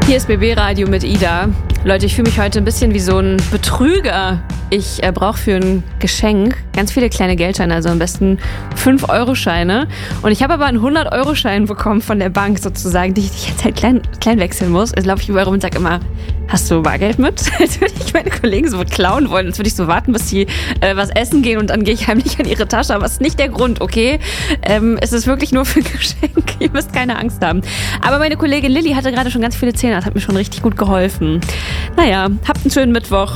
Hier ist BB Radio mit Ida. Leute, ich fühle mich heute ein bisschen wie so ein Betrüger. Ich brauche für ein Geschenk ganz viele kleine Geldscheine, also am besten 5-Euro-Scheine. Und ich habe aber einen 100-Euro-Schein bekommen von der Bank sozusagen, die ich jetzt halt klein wechseln muss. Also laufe ich überall rum und sage immer, hast du Bargeld mit? Als würde ich meine Kollegen so klauen wollen. Als würde ich so warten, bis sie was essen gehen und dann gehe ich heimlich an ihre Tasche. Aber das ist nicht der Grund, okay? Es ist wirklich nur für ein Geschenk. Ihr müsst keine Angst haben. Aber meine Kollegin Lilly hatte gerade schon ganz viele Zähne. Das hat mir schon richtig gut geholfen. Naja, habt einen schönen Mittwoch.